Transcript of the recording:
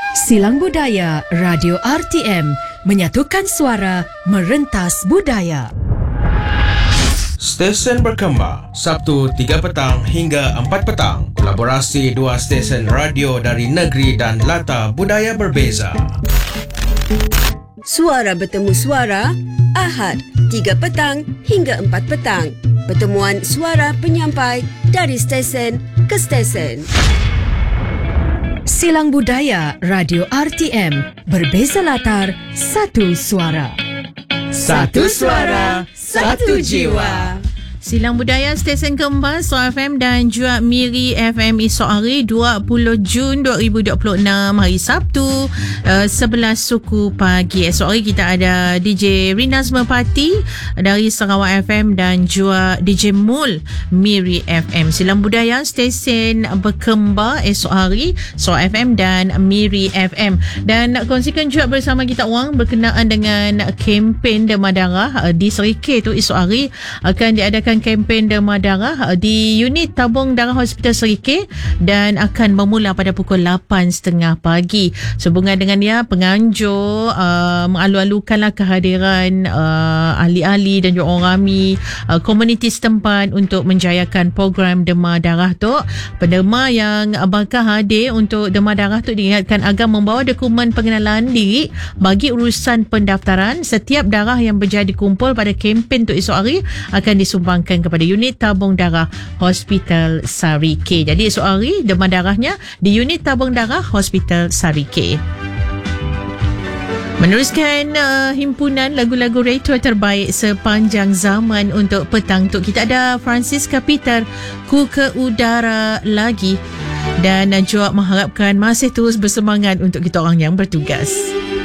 Silang Budaya Radio RTM menyatukan suara merentas budaya. Stesen berkembang Sabtu 3 petang hingga 4 petang. Kolaborasi dua stesen radio dari negeri dan latar budaya berbeza. Suara bertemu suara Ahad 3 petang hingga 4 petang. Pertemuan suara penyampai dari stesen ke stesen. Silang Budaya Radio RTM, berbeza latar, satu suara. Satu suara, satu jiwa. Silang Budaya stesen keempat SOA FM dan juga Miri FM esok hari 20 Jun 2026 hari Sabtu 11 suku pagi. Esok hari kita ada DJ Rinas Merpati dari Sarawak FM dan juga DJ Mul Miri FM. Silang Budaya stesen berkembar esok hari SOA FM dan Miri FM. Dan nak kongsikan juga bersama kita orang berkenaan dengan kempen demam darah di Serikir tu esok hari akan diadakan kempen demam darah di unit tabung darah Hospital Serikir dan akan bermula pada pukul 8.30 pagi. Sehubungan dengan dia, penganjur mengalu-alukanlah kehadiran ahli-ahli dan juga orang ramai komuniti setempat untuk menjayakan program demam darah tu. Penderma yang bakal hadir untuk demam darah tu diingatkan agar membawa dokumen pengenalan diri bagi urusan pendaftaran. Setiap darah yang berjadi kumpul pada kempen tu esok hari akan disumbangkan kepada unit tabung darah Hospital Serikir. Jadi esok hari demam darahnya di unit tabung darah Hospital Serikir. Meneruskan himpunan lagu-lagu retro terbaik sepanjang zaman untuk petang tu, kita ada Francisca Peter, Ku ke Udara Lagi, dan juga mengharapkan masih terus bersemangat untuk kita orang yang bertugas.